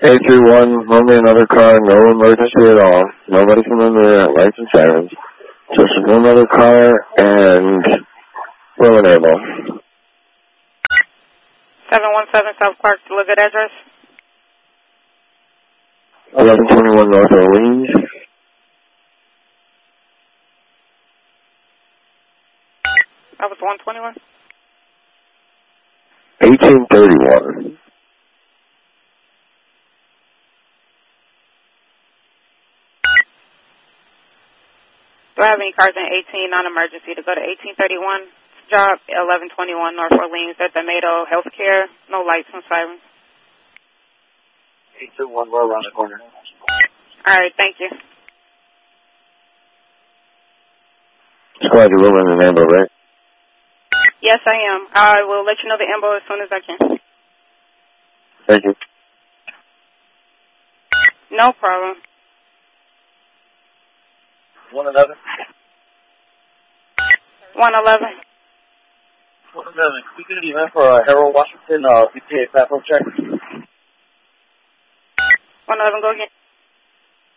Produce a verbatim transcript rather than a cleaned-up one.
eight three one, only another car, no emergency at all. Nobody from the rear, lights and sirens. Just one other car and will enable. seven one seven South Clark, still a good address? eleven twenty-one North Orleans. That was one twenty-one? eighteen thirty-one. Do I have any cars in eighteen non-emergency to go to eighteen thirty-one? Job eleven twenty-one North Orleans at the Mato Healthcare. No lights, no sirens. eight two one, we're around the corner. All right, thank you. Squad, you're rolling in amber, right? Yes, I am. I will let you know the ambo as soon as I can. Thank you. No problem. one eleven? one eleven. one eleven. We can leave for uh, Harold Washington, uh, B P A platform check. one eleven, go again.